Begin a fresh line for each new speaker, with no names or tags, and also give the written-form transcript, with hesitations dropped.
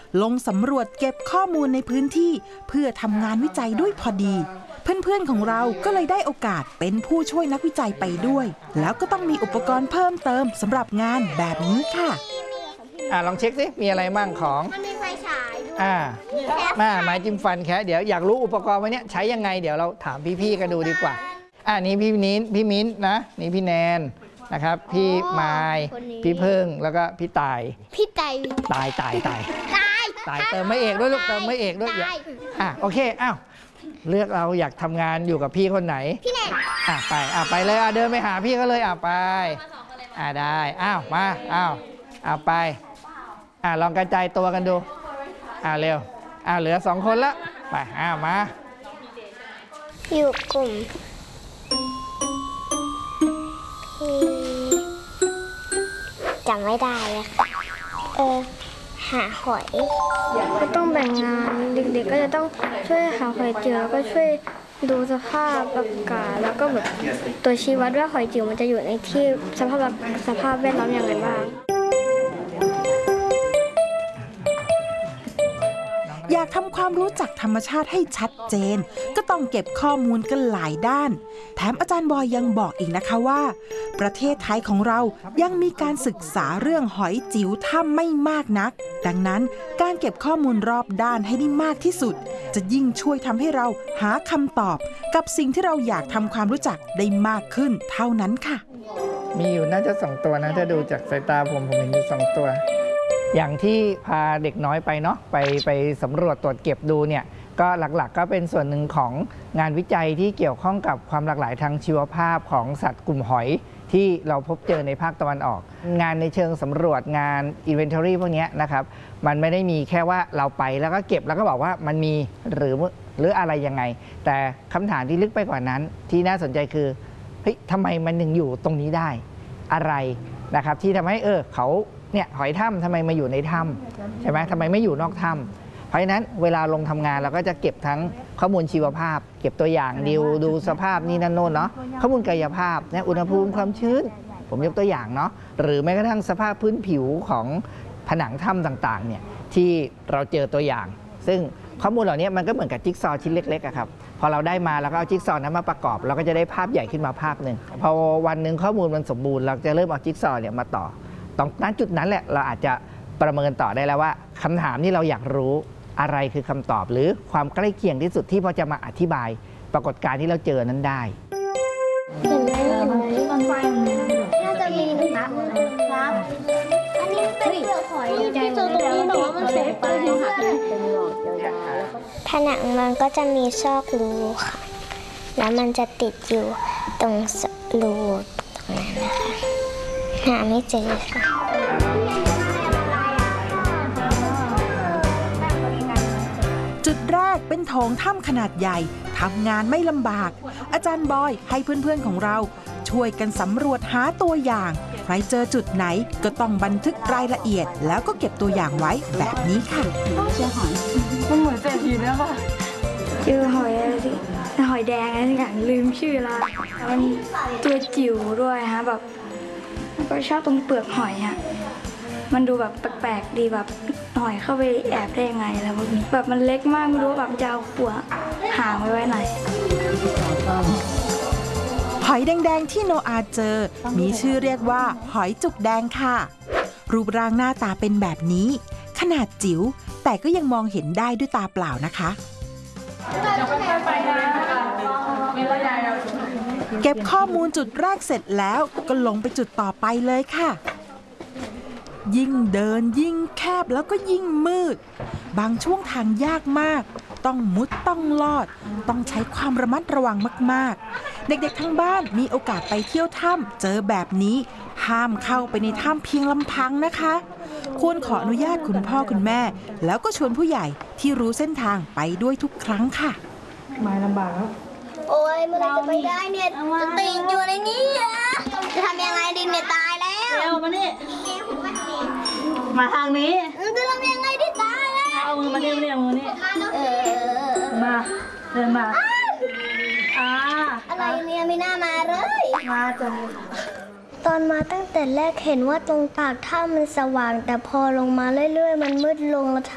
ลงสำรวจเก็บข้อมูลในพื้นที่เพื่อทำงานวิจัยด้วยพอดีเพื่อนๆของเราก็เลยได้โอกาสเป็นผู้ช่วยนักวิจัยไปด้วยแล้วก็ต้องมีอุปกรณ์เพิ่มเติมสำหรับงานแบบนี้ค่ะ
ลองเช็คสิมีอะไรบ้างของ
มันมีไฟฉายด้วย
ไม้จิ้มฟันแค่เดี๋ยวอยากรู้อุปกรณ์วันนี้ใช้ยังไงเดี๋ยวเราถามพี่ๆกันดูดีกว่านี่พี่มิ้นนะนี่พี่แนนนะครับพี่ไม้พี่เพิ่งแล้วก็พี่ตายตายเติมไม่เอกด้วยลูกเติมไม่เอกด้วยโอเคเลือกเราอยากทำงานอยู่กับพี่คนไหน
พี่แนน
ไปเลยเดินไปหาพี่ก็เลยไปได้มาไปลองกระจายตัวกันดูเร็วเหลือ2 คนละไปมา
อยู่กลุ่มจำไม่ได้เลยค่ะหาหอย
ก็ต้องแบ่งงานเด็กๆก็จะต้องช่วยหาหอยจิ๋วแล้วก็ช่วยดูสภาพอากาศแล้วก็แบบตัวชี้วัดว่าหอยจิ๋วมันจะอยู่ในที่สภาพแวดล้อมอย่างไรบ้าง
อยากทำความรู้จักธรรมชาติให้ชัดเจนก็ต้องเก็บข้อมูลกันหลายด้านแถมอาจารย์บอยยังบอกอีกนะคะว่าประเทศไทยของเรายังมีการศึกษาเรื่องหอยจิ๋วถ้ำไม่มากนักดังนั้นการเก็บข้อมูลรอบด้านให้ได้มากที่สุดจะยิ่งช่วยทำให้เราหาคำตอบกับสิ่งที่เราอยากทำความรู้จักได้มากขึ้นเท่านั้นค่ะ
มีอยู่น่าจะ2 ตัวนะถ้าดูจากสายตาผมเห็นอยู่2 ตัวอย่างที่พาเด็กน้อยไปเนาะไปสำรวจตรวจเก็บดูเนี่ยก็หลักๆก็เป็นส่วนหนึ่งของงานวิจัยที่เกี่ยวข้องกับความหลากหลายทางชีวภาพของสัตว์กลุ่มหอยที่เราพบเจอในภาคตะวันออกงานในเชิงสำรวจงาน inventory พวกนี้นะครับมันไม่ได้มีแค่ว่าเราไปแล้วก็เก็บแล้วก็บอกว่ามันมีหรืออะไรยังไงแต่คำถามที่ลึกไปกว่านั้นที่น่าสนใจคือเฮ้ยทำไมมันถึงอยู่ตรงนี้ได้อะไรนะครับที่ทำให้เขาเนี่ยหอยถ้ำทำไมมาอยู่ในถ้ำใช่ไหมทำไมไม่อยู่นอกถ้ำเพราะฉะนั้นเวลาลงทำงานเราก็จะเก็บทั้งข้อมูลชีวภาพเก็บตัวอย่างดูสภาพนี่นั่นโน่นเนาะข้อมูลกายภาพเนี่ยอุณหภูมิความชื้นผมยกตัวอย่างเนาะหรือแม้กระทั่งสภาพพื้นผิวของผนังถ้ำต่างๆเนี่ยที่เราเจอตัวอย่างซึ่งข้อมูลเหล่านี้มันก็เหมือนกับจิ๊กซอว์ชิ้นเล็กๆครับพอเราได้มาแล้วก็เอาจิ๊กซอว์นั้นมาประกอบเราก็จะได้ภาพใหญ่ขึ้นมาภาพหนึ่งพอวันหนึ่งข้อมูลมันสมบูรณ์เราจะเริ่มเอาจิ๊กซอว์เนี่ยมาต่อตรงนั้นจุดนั้นแหละเราอาจจะประเมินต่อได้แล้วว่าคำถามที่เราอยากรู้อะไรคือคำตอบหรือความใกล้เคียงที่สุดที่พอจะมาอธิบายปรากฏการณ์ที่เราเจอนั้นได้
เห็นไหมต้นไฟน่าจะมีนะครับอันนี้เป็นเปลือกหอยที่เจอตรงนี้แต่ว่ามันเสียไปผนังมันก็จะมีซอกรูค่ะแล้วมันจะติดอยู่ตรงรูตรงนั้นนะคะหาไม่เจอค่ะ
จุดแรกเป็นโถงถ้ำขนาดใหญ่ทำงานไม่ลำบากอาจารย์บอยให้เพื่อนๆของเราช่วยกันสำรวจหาตัวอย่างใครเจอจุดไหนก็ต้องบันทึกรายละเอียดแล้วก็เก็บตัวอย่างไว้แบบนี้ค่ะ
เจอหอยมันเหมือนเศรษฐีนะป่ะเจอหอยอะไรสิหอยแดงอะไรอย่างลืมชื่อละมันตัวจิ๋วด้วยฮะแบบก็ชอบตรงเปลือกหอยฮะมันดูแบบแปลกๆดีแบบหอยเข้าไปแอบได้ยังไงแล้วพวกนี้แบบมันเล็กมากไม่รู้แบบจะเอาหัวหางไว้ไหน
หอยแดงๆที่โนอาเจอมีชื่อเรียกว่าหอยจุกแดงค่ะรูปร่างหน้าตาเป็นแบบนี้ขนาดจิ๋วแต่ก็ยังมองเห็นได้ด้วยตาเปล่านะคะเก็บข้อมูลจุดแรกเสร็จแล้วก็ลงไปจุดต่อไปเลยค่ะยิ่งเดินยิ่งแคบแล้วก็ยิ่งมืดบางช่วงทางยากมากต้องมุดต้องลอดต้องใช้ความระมัดระวังมากๆเด็กๆทั้งบ้านมีโอกาสไปเที่ยวถ้ำเจอแบบนี้ห้ามเข้าไปในถ้ำเพียงลำพังนะคะควรขออนุญาตคุณพ่อคุณแม่แล้วก็ชวนผู้ใหญ่ที่รู้เส้นทางไปด้วยทุกครั้งค่ะ
มาลำบากแล้ว
โอ้ยเมื่อไรจะไปได้เนี่ยจะติดอยู่ในนี้จะทำยังไงดิเนี่ยตายแล้ว
เร็วมานี่มาทางนี้
จะทำยังไงดิตายแล้ว
เอามือมาเร็วมือนี่มาเดินมา
อะไรเนี่ยไม่น่ามาเลย
มาจัง
ตอนมาตั้งแต่แรกเห็นว่าตรงปากถ้ำมันสว่างแต่พอลงมาเรื่อยๆมันมืดลงแล้ว